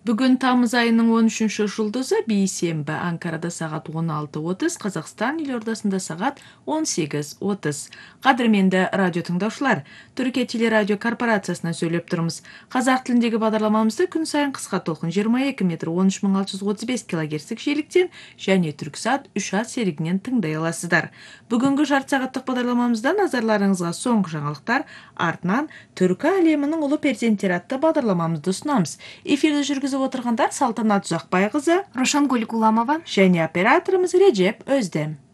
Бүгін тамыз айының 13-ші жұлдызы бейсенбі. Анкарада сағат 16:30, Қазақстан елордасында сағат 18:30. Қадірменді радио тыңдаушылар, Түркия телерадио корпорациясынан сөйлеп тұрмыз. Қазақ тіліндегі бағдарламамызды күн сайын қысқа толқын 22 метр 13635 килогерцтік жиіліктен және Түрксат 3 серігінен тыңдай аласыздар. Бүгінгі жарты сағаттық бағдарламамызда назарларыңызға соңғы жаңалықтар, артынан түркі әлемінің ұлы перзенттері атты бағдарламамызды ұсынамыз. Эфирді жүргізіп отырғандар Салтанат Ұзақбайқызы, Рошангүл Куламова және операторымыз Реджеп Өздем.